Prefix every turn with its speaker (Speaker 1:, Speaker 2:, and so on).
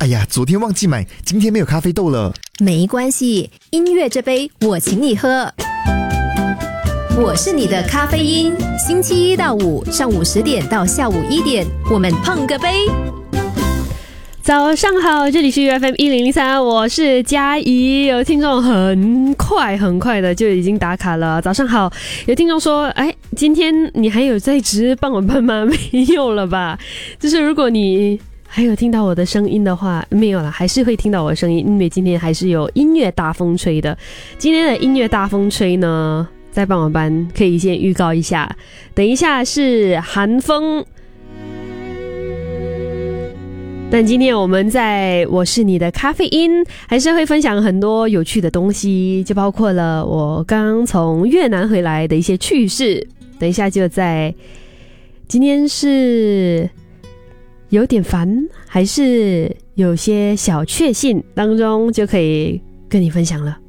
Speaker 1: 哎呀，昨天忘记买，今天没有咖啡豆了。
Speaker 2: 没关系，音乐这杯我请你喝。我是你的咖啡因，星期一到五上午10点到下午1点，我们碰个杯。
Speaker 3: 早上好，这里是 UFM1003，我是嘉怡。有听众很快的就已经打卡了，早上好。有听众说，今天你还有在值傍晚班吗？没有了吧？就是如果你还有听到我的声音的话，没有了，还是会听到我的声音，因为今天还是有音乐大风吹的。今天的音乐大风吹呢，在傍晚班可以先预告一下，等一下是寒风。但今天我们在我是你的咖啡因还是会分享很多有趣的东西，就包括了我刚从越南回来的一些趣事。等一下就在今天是有点烦还是有些小确幸当中就可以跟你分享了。